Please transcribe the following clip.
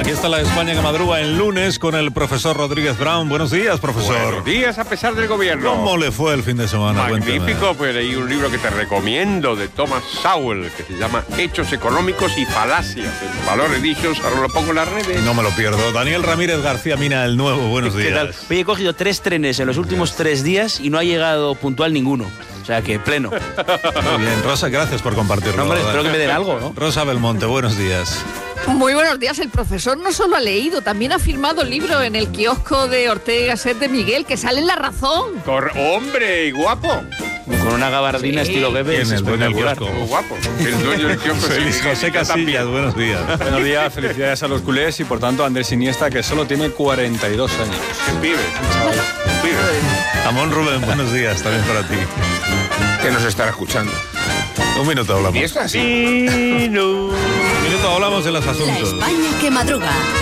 Aquí está la España que madruga en lunes con el profesor Rodríguez Brown. Buenos días, profesor. Buenos días a pesar del gobierno. ¿Cómo le fue el fin de semana? Magnífico, Cuénteme. pues hay un libro que te recomiendo de Thomas Sowell que se llama Hechos Económicos y Falacias. En Valor Editions, ahora lo pongo en las redes. No me lo pierdo. Daniel Ramírez García Mina, el nuevo. Buenos ¿Qué tal? días. Oye, he cogido 3 trenes en los últimos 3 días y no ha llegado puntual ninguno. O sea que pleno. Muy bien, Rosa, gracias por compartirlo. No, hombre, espero que me den algo, ¿no? Rosa Belmonte, buenos días. Muy buenos días. El profesor no solo ha leído, también ha firmado el libro en el kiosco de Ortega y Gasset de Miguel, que sale en La Razón. ¡Hombre, y guapo! Con una gabardina Sí. estilo Goebbels. ¿Quién, el dueño del espectacular. kiosco? Muy guapo. El dueño del kiosco. Feliz sí, José yo Casillas, también. buenos días. Buenos días, felicidades a los culés y por tanto a Andrés Iniesta, que solo tiene 42 años. Qué pibe. Pibe. Amón Rubén, buenos días, también para ti. Que nos estará escuchando. Un minuto hablamos. ¿Y esto así? Un minuto hablamos de los La asuntos. España que madruga.